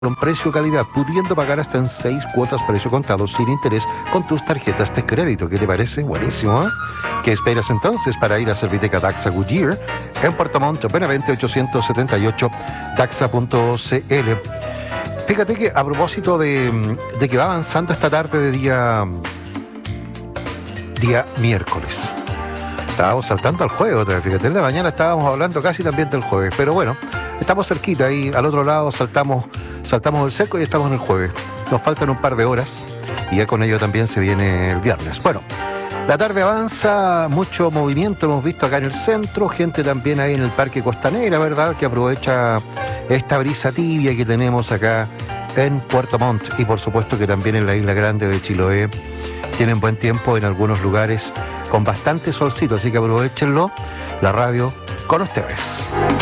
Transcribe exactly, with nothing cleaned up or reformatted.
con precio calidad, pudiendo pagar hasta en seis cuotas precio contado sin interés con tus tarjetas de crédito. ¿Qué te parece? Buenísimo, ¿eh? ¿Qué esperas entonces para ir a Serviteca Daxa Goodyear en Puerto Montt, Benavente ochocientos setenta y ocho, daxa punto c l? Fíjate que a propósito de, de que va avanzando esta tarde de día, día miércoles, estábamos saltando al juego, fíjate, en la mañana estábamos hablando casi también del jueves, pero bueno, estamos cerquita ahí, al otro lado saltamos, saltamos el cerco y estamos en el jueves. Nos faltan un par de horas y ya con ello también se viene el viernes. Bueno, la tarde avanza, mucho movimiento hemos visto acá en el centro, gente también ahí en el Parque Costanera, ¿verdad?, que aprovecha esta brisa tibia que tenemos acá en Puerto Montt, y por supuesto que también en la Isla Grande de Chiloé tienen buen tiempo en algunos lugares con bastante solcito, así que aprovechenlo. La radio con ustedes.